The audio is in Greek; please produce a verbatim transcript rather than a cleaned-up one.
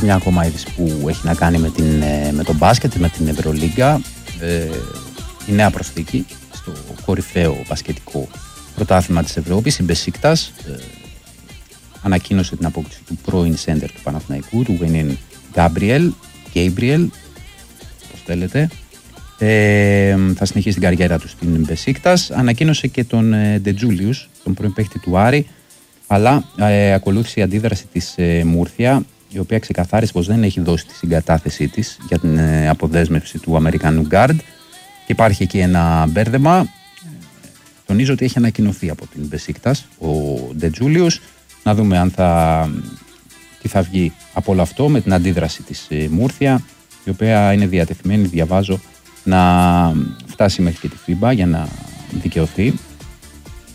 μια ακόμα είδηση που έχει να κάνει με, την, με τον μπάσκετ, με την Ευρωλίγκα. Ε, η νέα προσθήκη στο κορυφαίο μπασκετικό πρωτάθλημα της Ευρώπης, η Μπεσίκτας, ε, ανακοίνωσε την απόκτηση του πρώην σέντερ του Παναθηναϊκού, του Γουενίν Γκάμπριελ, Γκέιμπριελ, όπως θέλετε. Ε, θα συνεχίσει την καριέρα του στην Μπεσίκτας. Ανακοίνωσε και τον ε, Ντετζούλιους, τον πρώην παίκτη του Άρη, αλλά ε, ακολούθησε η αντίδραση της ε, Μούρθια, η οποία ξεκαθάρισε πως δεν έχει δώσει τη συγκατάθεσή της για την ε, αποδέσμευση του Αμερικανού γκάρντ και υπάρχει εκεί ένα μπέρδεμα. Τονίζω ότι έχει ανακοινωθεί από την Μπεσίκτας ο Ντετζούλιους. Να δούμε αν θα, τι θα βγει από όλο αυτό με την αντίδραση της ε, Μούρθια, η οποία είναι διατεθειμένη, διαβάζω, να φτάσει μέχρι και τη φίμπα για να δικαιωθεί.